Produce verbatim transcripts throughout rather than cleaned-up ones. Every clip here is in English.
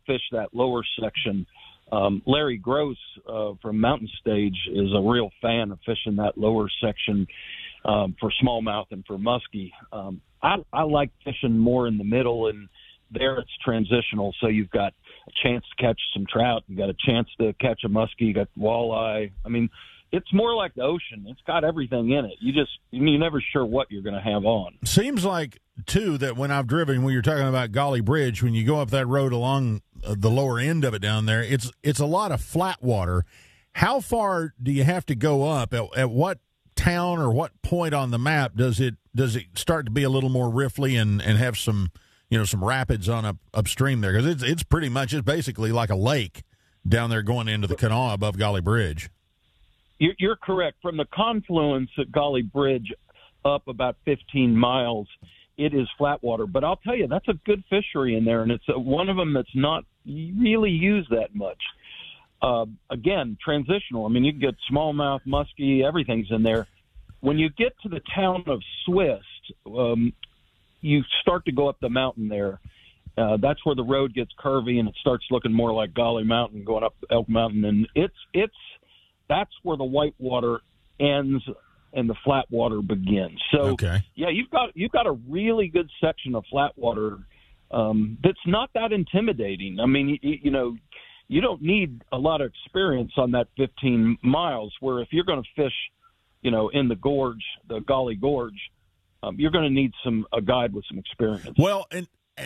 fish that lower section. Um, Larry Gross uh, from Mountain Stage is a real fan of fishing that lower section um, for smallmouth and for muskie. Um, I, I like fishing more in the middle, and there it's transitional. So you've got a chance to catch some trout. You've got a chance to catch a muskie. You got walleye. I mean, it's more like the ocean. It's got everything in it. You just, you're never sure what you're going to have on. Seems like, too, that when I've driven, when you're talking about Golly Bridge, when you go up that road along the lower end of it down there, it's it's a lot of flat water. How far do you have to go up? At, at what town or what point on the map does it does it start to be a little more riffly and, and have some, you know, some rapids on up upstream there? Because it's, it's pretty much, it's basically like a lake down there going into the Kanawha above Golly Bridge. You're correct. From the confluence at Golly Bridge up about fifteen miles, it is flat water. But I'll tell you, that's a good fishery in there, and it's a, one of them that's not really used that much. Uh, again, transitional. I mean, you can get smallmouth, muskie, everything's in there. When you get to the town of Swiss, um, you start to go up the mountain there. Uh, that's where the road gets curvy, and it starts looking more like Golly Mountain going up Elk Mountain. And it's it's that's where the whitewater ends and the flat water begins. So, okay. yeah, you've got you've got a really good section of flat water um, that's not that intimidating. I mean, you, you know, you don't need a lot of experience on that fifteen miles, where if you're going to fish, you know, in the gorge, the Golly Gorge, um, you're going to need some a guide with some experience. Well, and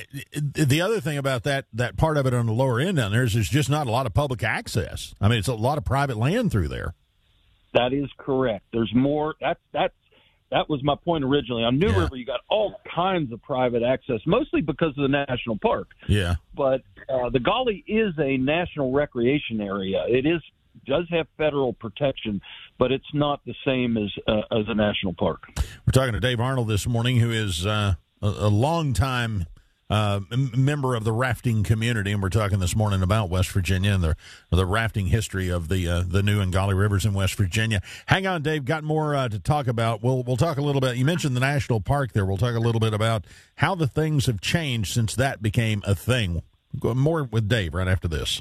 the other thing about that that part of it on the lower end down there is there's just not a lot of public access. I mean, it's a lot of private land through there. That is correct. There's more. That that that was my point originally. On New yeah. River, you got all kinds of private access, mostly because of the national park. Yeah. But uh, the Golly is a national recreation area. It is does have federal protection, but it's not the same as uh, as a national park. We're talking to Dave Arnold this morning, who is uh, a, a longtime Uh, member of the rafting community, and we're talking this morning about West Virginia and the the rafting history of the uh, the New and Golly Rivers in West Virginia. Hang on, Dave. Got more uh, to talk about. We'll we'll talk a little bit. You mentioned the national park there. We'll talk a little bit about how the things have changed since that became a thing. More with Dave right after this.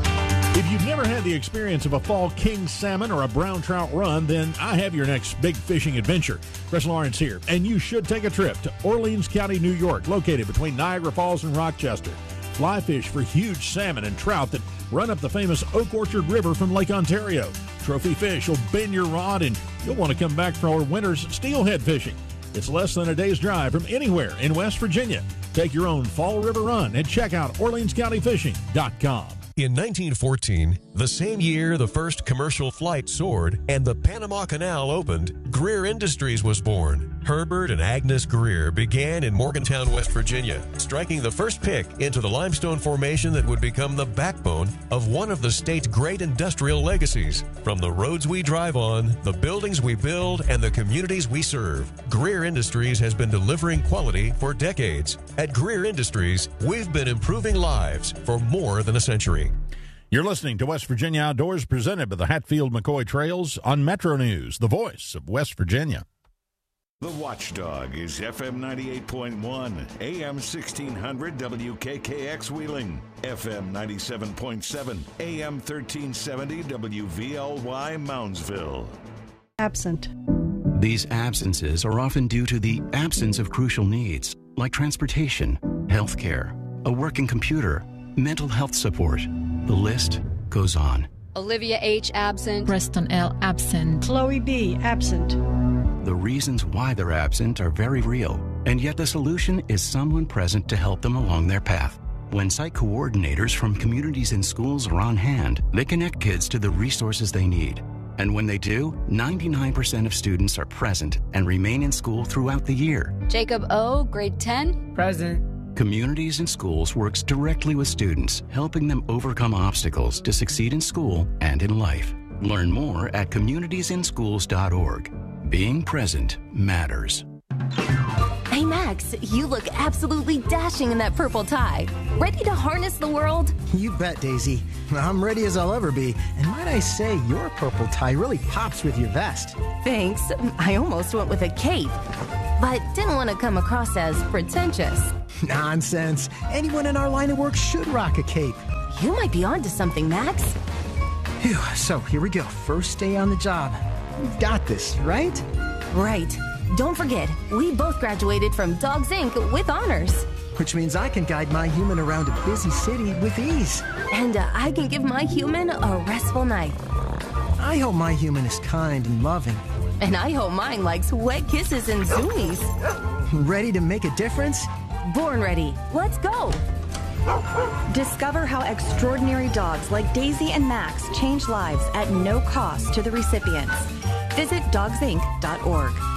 If you've never had the experience of a fall king salmon or a brown trout run, then I have your next big fishing adventure. Chris Lawrence here, and you should take a trip to Orleans County, New York, located between Niagara Falls and Rochester. Fly fish for huge salmon and trout that run up the famous Oak Orchard River from Lake Ontario. Trophy fish will bend your rod, and you'll want to come back for our winter's steelhead fishing. It's less than a day's drive from anywhere in West Virginia. Take your own fall river run and check out Orleans County Fishing dot com. In nineteen fourteen, the same year the first commercial flight soared and the Panama Canal opened, Greer Industries was born. Herbert and Agnes Greer began in Morgantown, West Virginia, striking the first pick into the limestone formation that would become the backbone of one of the state's great industrial legacies. From the roads we drive on, the buildings we build, and the communities we serve, Greer Industries has been delivering quality for decades. At Greer Industries, we've been improving lives for more than a century. You're listening to West Virginia Outdoors, presented by the Hatfield-McCoy Trails on Metro News, the voice of West Virginia. The Watchdog is F M ninety-eight point one, A M sixteen hundred W K K X Wheeling, F M ninety-seven point seven, A M thirteen seventy W V L Y Moundsville. Absent. These absences are often due to the absence of crucial needs, like transportation, health care, a working computer, mental health support. The list goes on. Olivia H. absent. Preston L. absent. Chloe B. absent. The reasons why they're absent are very real, and yet the solution is someone present to help them along their path. When site coordinators from communities and schools are on hand, they connect kids to the resources they need. And when they do, ninety-nine percent of students are present and remain in school throughout the year. Jacob O., grade ten. Present. Communities and Schools works directly with students, helping them overcome obstacles to succeed in school and in life. Learn more at communities in schools dot org. Being present matters. Hey, Max, you look absolutely dashing in that purple tie. Ready to harness the world? You bet, Daisy. I'm ready as I'll ever be. And might I say, your purple tie really pops with your vest. Thanks. I almost went with a cape, but didn't want to come across as pretentious. Nonsense. Anyone in our line of work should rock a cape. You might be onto something, Max. Phew, so here we go. First day on the job. We've got this, right? Right. Don't forget, we both graduated from Dogs Incorporated with honors. Which means I can guide my human around a busy city with ease. And uh, I can give my human a restful night. I hope my human is kind and loving. And I hope mine likes wet kisses and zoomies. Ready to make a difference? Born ready. Let's go. Discover how extraordinary dogs like Daisy and Max change lives at no cost to the recipients. Visit dogs inc dot org.